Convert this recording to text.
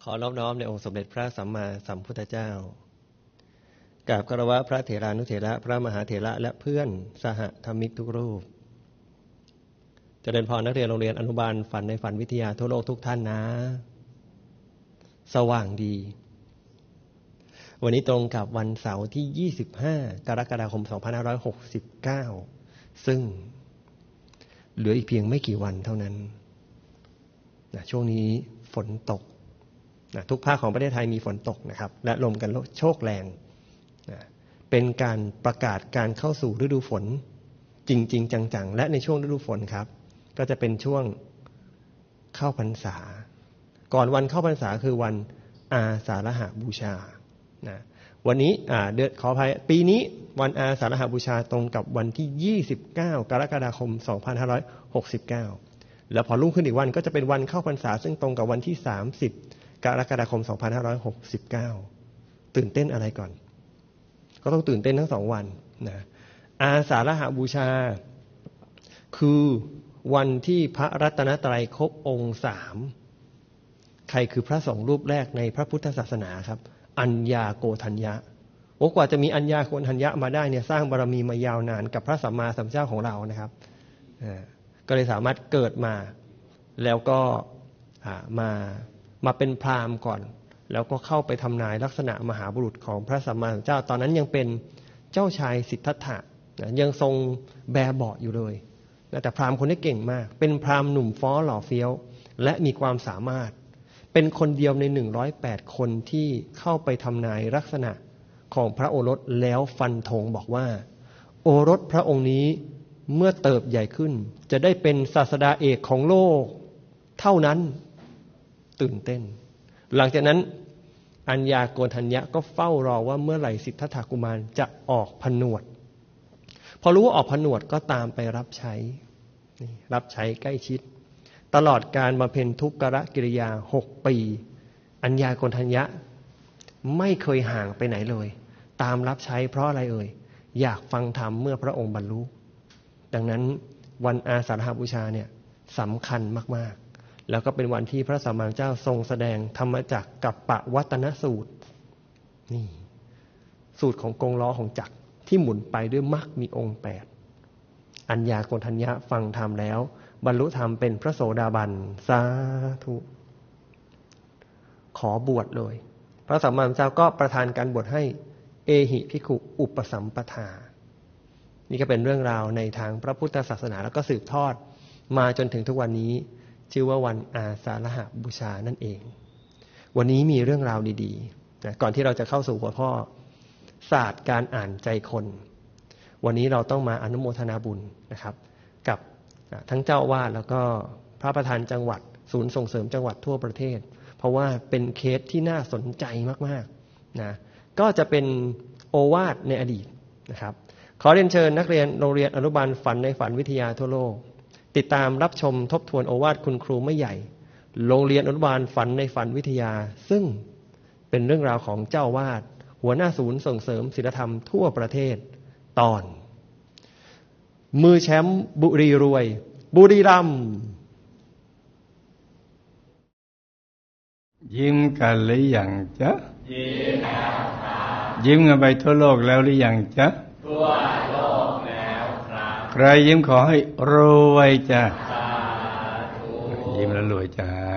ขอนอบน้อมในองค์สมเด็จพระสัมมาสัมพุทธเจ้ากราบคารวะพระเถรานุเถระพระมหาเถระและเพื่อนสหธรรมิกทุกรูปเจริญพรนักเรียนโรงเรียนอนุบาลฝันในฝันวิทยาทั่วโลกทุกท่านนะสว่างดีวันนี้ตรงกับวันเสาร์ที่25กรกฎาคม2569ซึ่งเหลืออีกเพียงไม่กี่วันเท่านั้นนะช่วงนี้ฝนตกนะทุกภาคของประเทศไทยมีฝนตกนะครับและลมกันโชกแรงนะเป็นการประกาศการเข้าสู่ฤดูฝนจริงๆจังๆและในช่วงฤดูฝนครับก็จะเป็นช่วงเข้าพรรษาก่อนวันเข้าพรรษาคือวันอาสาฬหบูชานะวันนี้ขออภัยปีนี้วันอาสาฬหบูชาตรงกับวันที่29กรกฎาคม2569แล้วพอรุ่งขึ้นอีกวันก็จะเป็นวันเข้าพรรษาซึ่งตรงกับวันที่30กรกฎาคม2569ตื่นเต้นอะไรก่อนก็ต้องตื่นเต้นทั้ง2วันนะอาสาฬหบูชาคือวันที่พระรัตนตรัยครบองค์3ใครคือพระสงฆ์รูปแรกในพระพุทธศาสนาครับอัญญาโกณทัญญะกว่าจะมีอัญญาโกณทัญญะมาได้เนี่ยสร้างบารมีมายาวนานกับพระสัมมาสัมพุทธเจ้าของเรานะครับก็เลยสามารถเกิดมาแล้วก็มาเป็นพราหมณ์ก่อนแล้วก็เข้าไปทำนายลักษณะมหาบุรุษของพระสัมมาสัมพุทธเจ้าตอนนั้นยังเป็นเจ้าชายสิทธัตถะยังทรงแบเบาะอยู่เลยแต่พราหมณ์คนนี้เก่งมากเป็นพราหมณ์หนุ่มฟ้อหล่อเฟี้ยวและมีความสามารถเป็นคนเดียวใน108คนที่เข้าไปทำนายลักษณะของพระโอรสแล้วฟันธงบอกว่าโอรสพระองค์นี้เมื่อเติบใหญ่ขึ้นจะได้เป็นศาสดาเอกของโลกเท่านั้นตื่นเต้นหลังจากนั้นอัญญาโกณทัญญะก็เฝ้ารอว่าเมื่อไหร่สิทธัตถกุมารจะออกผนวดพอรู้ว่าออกผนวดก็ตามไปรับใช้ใกล้ชิดตลอดการบำเพ็ญทุกขกิริยา6ปีอัญญาโกณทัญญะไม่เคยห่างไปไหนเลยตามรับใช้เพราะอะไรอยากฟังธรรมเมื่อพระองค์บรรลุดังนั้นวันอาสาฬหบูชาเนี่ยสำคัญมากๆแล้วก็เป็นวันที่พระสัมมาสัมพุทธเจ้าทรงแสดงธรรมจักรกัปปวัตตนสูตรนี่สูตรของกงล้อของจักรที่หมุนไปด้วยมรรคมีองค์8อัญญาโกณทัญญะฟังธรรมแล้วบรรลุธรรมเป็นพระโสดาบันสาธุขอบวชเลยพระสัมมาสัมพุทธเจ้าก็ประทานการบวชให้เอหิภิกขุอุปสัมปทานี่ก็เป็นเรื่องราวในทางพระพุทธศาสนาแล้วก็สืบทอดมาจนถึงทุกวันนี้ชื่อว่าวันอาสาฬหบูชานั่นเองวันนี้มีเรื่องราวดีๆนะก่อนที่เราจะเข้าสู่หัวข้อศาสตร์การอ่านใจคนวันนี้เราต้องมาอนุโมทนาบุญนะครับกับทั้งเจ้าอาวาสแล้วก็พระประธานจังหวัดศูนย์ส่งเสริมจังหวัดทั่วประเทศเพราะว่าเป็นเคสที่น่าสนใจมากๆนะก็จะเป็นโอวาทในอดีตนะครับขอเรียนเชิญนักเรียนโรงเรียนอนุบาลฝันในฝันวิทยาทั่วโลกติดตามรับชมทบทวนโอวาทคุณครูไม่ใหญ่โรงเรียนอนุบาลฝันในฝันวิทยาซึ่งเป็นเรื่องราวของเจ้าอาวาสหัวหน้าศูนย์ส่งเสริมศีลธรรมทั่วประเทศตอนมือแชมป์บุรีรวยบุรีรัมย์ยิ้มกันหรือยังจ๊ะยิ้มแล้วครับยิ้มกันไปทั่วโลกแล้วหรือยังจ๊ะทั่วโลกแล้วครับใครยิ้มขอให้รวยจ้ะสาธุยิ้มแล้วรวยจ้ะ